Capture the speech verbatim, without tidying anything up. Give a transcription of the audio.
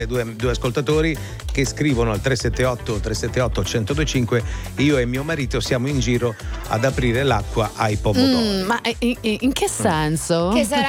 Due, due ascoltatori che scrivono al tre sette otto tre sette otto uno zero due cinque. Io e mio marito siamo in giro ad aprire l'acqua ai pomodori. Mm, ma in, in che senso? Che sarà